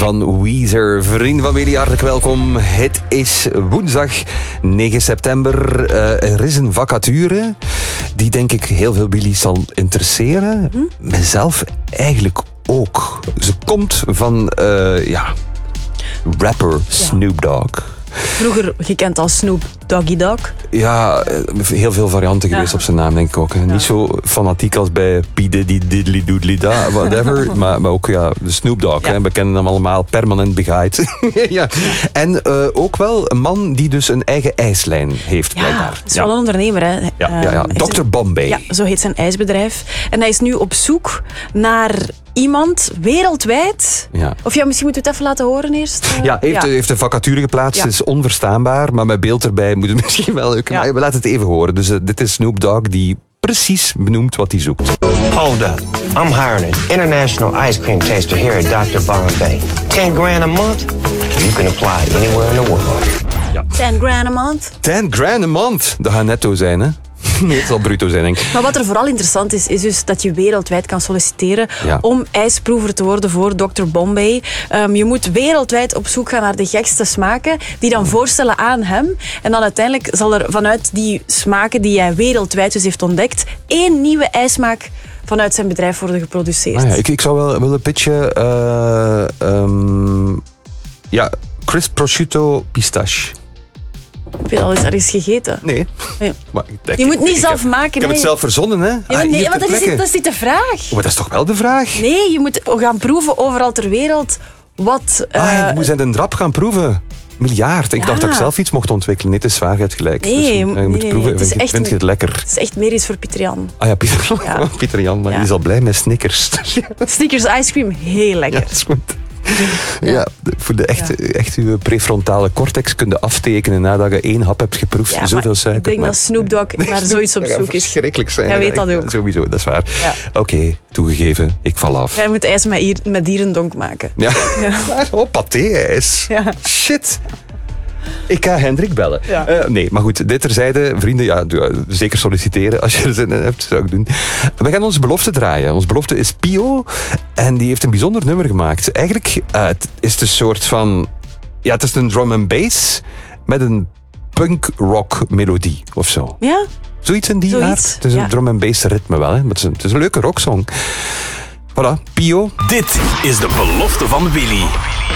van Weezer. Vrienden van Willy, hartelijk welkom. Het is woensdag 9 september. Er is een vacature die denk ik heel veel Willy's zal interesseren. Mezelf eigenlijk ook. Ze komt van rapper Snoop Dogg. Vroeger gekend als Snoop Doggy Dogg. Ja, heel veel varianten geweest op zijn naam, denk ik ook. Hè. Ja. Niet zo fanatiek als bij P. Diddy, Diddly Doodly Da, whatever. maar ook de Snoop Dogg. Ja. Hè. We kennen hem allemaal permanent begaaid. ja. En ook wel een man die dus een eigen ijslijn heeft, blijkbaar. Het is wel een ondernemer, hè. Ja. Dr. Bombay. Ja, zo heet zijn ijsbedrijf. En hij is nu op zoek naar iemand wereldwijd. Ja. Of misschien moeten we het even laten horen eerst. Heeft een vacature geplaatst. Het is onverstaanbaar, maar met beeld erbij moet het misschien wel lukken. Maar we laten het even horen. Dus dit is Snoop Dogg die precies benoemt wat hij zoekt. Hold up. I'm hiring an international ice cream taster here at Dr. Bombay. $10,000 a month? You can apply anywhere in the world. Ja. $10,000 a month? $10,000 a month. Dat gaat netto zijn, hè? Nee, het zal bruto zijn, denk ik. Maar wat er vooral interessant is dus dat je wereldwijd kan solliciteren om ijsproever te worden voor Dr. Bombay. Je moet wereldwijd op zoek gaan naar de gekste smaken, die dan voorstellen aan hem. En dan uiteindelijk zal er vanuit die smaken die hij wereldwijd dus heeft ontdekt, 1 nieuwe ijsmaak vanuit zijn bedrijf worden geproduceerd. Ik zou wel willen pitchen... crisp prosciutto pistache. Heb je dat al eens ergens gegeten? Nee. Maar je moet niet zelf maken. Ik heb het zelf verzonnen, hè? Nee, maar dat is niet de vraag. Maar dat is toch wel de vraag? Nee, je moet gaan proeven overal ter wereld wat... je moet een drap gaan proeven. Miljard. Ik dacht dat ik zelf iets mocht ontwikkelen. Nee, het is zwaar, het gelijk. Nee, je moet proeven. Vind je het lekker? Het is echt meer iets voor Pieter Jan. Ah ja, Pieter Jan, maar die is al blij met Snickers. Snickers ice cream, heel lekker. Ja, dat is goed. Ja, voor de echt uw prefrontale cortex kun je aftekenen nadat je 1 hap hebt geproefd. Ja, zoveel suiker. Ik denk dat Snoop Dogg naar zoiets op zoek is. Verschrikkelijk zijn. Jij weet dat ook. Sowieso, dat is waar. Ja. Oké, toegegeven, ik val af. Jij moet ijs met dierendonk maken. Ja. Oh, paté-ijs. Ja. Shit. Ik ga Hendrik bellen. Ja. Nee, maar goed, dit terzijde. Vrienden, zeker solliciteren als je er zin in hebt, zou ik doen. We gaan onze belofte draaien. Onze belofte is Pio. En die heeft een bijzonder nummer gemaakt. Eigenlijk het is een soort van... Ja, het is een drum and bass met een punk-rock melodie of zo. Ja? Zoiets in die aard. Het is een drum and bass ritme wel. Hè. Maar het is een leuke rocksong. Voilà, Pio. Dit is de belofte van Willy.